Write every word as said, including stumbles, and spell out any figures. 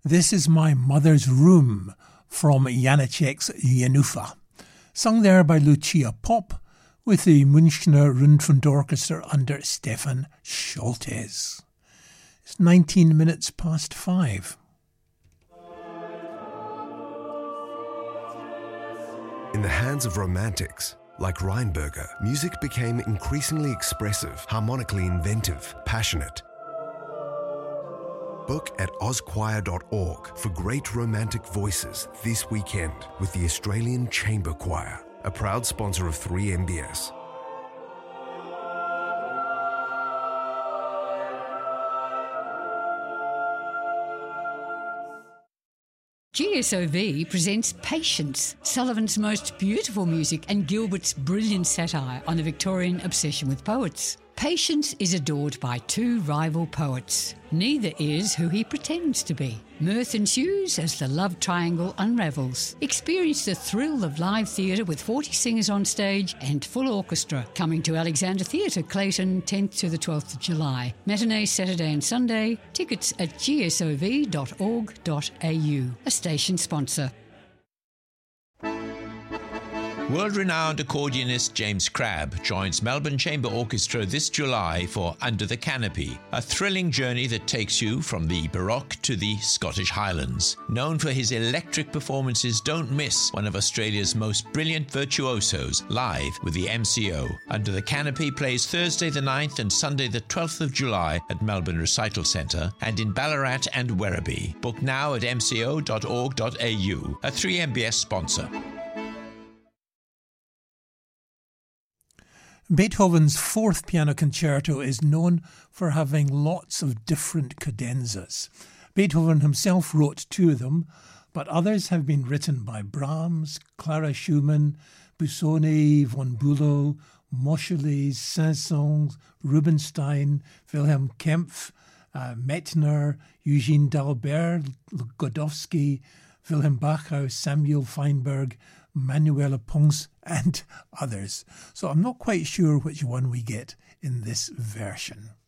This is My Mother's Room from Janacek's Janufa, sung there by Lucia Pop with the Münchner Rundfunk Orchestra under Stefan Scholtes. It's nineteen minutes past five. In the hands of romantics, like Reinberger, music became increasingly expressive, harmonically inventive, passionate. Book at oz choir dot org for great romantic voices this weekend with the Australian Chamber Choir, a proud sponsor of three M B S. G S O V presents Patience, Sullivan's most beautiful music and Gilbert's brilliant satire on the Victorian obsession with poets. Patience is adored by two rival poets. Neither is who he pretends to be. Mirth ensues as the love triangle unravels. Experience the thrill of live theatre with forty singers on stage and full orchestra. Coming to Alexander Theatre, Clayton, tenth to the twelfth of July. Matinee Saturday and Sunday. Tickets at g s o v dot org dot a u. A station sponsor. World-renowned accordionist James Crabb joins Melbourne Chamber Orchestra this July for Under the Canopy, a thrilling journey that takes you from the Baroque to the Scottish Highlands. Known for his electric performances, don't miss one of Australia's most brilliant virtuosos live with the M C O. Under the Canopy plays Thursday the ninth and Sunday the twelfth of July at Melbourne Recital Centre and in Ballarat and Werribee. Book now at m c o dot org dot a u, a three M B S sponsor. Beethoven's Fourth Piano Concerto is known for having lots of different cadenzas. Beethoven himself wrote two of them, but others have been written by Brahms, Clara Schumann, Busoni, von Bülow, Moscheles, Saint-Saëns, Rubinstein, Wilhelm Kempff, uh, Mettner, Eugene d'Albert, Godowsky, Wilhelm Bachhaus, Samuel Feinberg, Manuela Ponce and others. So I'm not quite sure which one we get in this version.